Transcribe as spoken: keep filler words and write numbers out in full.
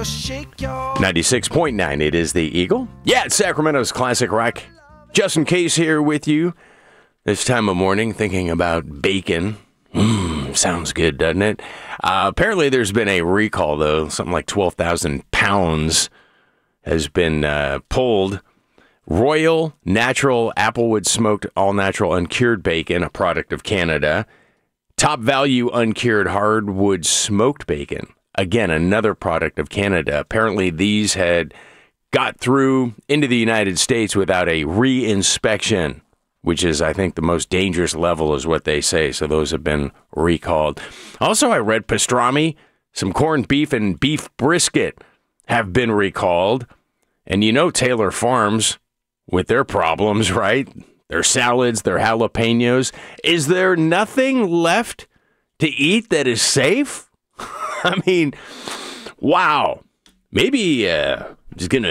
ninety-six point nine, it is the Eagle. Yeah, it's Sacramento's Classic Rock. Justin Case here with you this time of morning, thinking about bacon. Mmm, sounds good, doesn't it? Uh, apparently there's been a recall, though. Something like twelve thousand pounds has been uh, pulled. Royal Natural Applewood Smoked All-Natural Uncured Bacon, a product of Canada. Top Value Uncured Hardwood Smoked Bacon. Again, another product of Canada. Apparently, these had got through into the United States without a re-inspection, which is, I think, the most dangerous level is what they say. So those have been recalled. Also, I read pastrami, some corned beef, and beef brisket have been recalled. And you know Taylor Farms with their problems, right? Their salads, their jalapenos. Is there nothing left to eat that is safe? I mean, wow. Maybe uh, just going to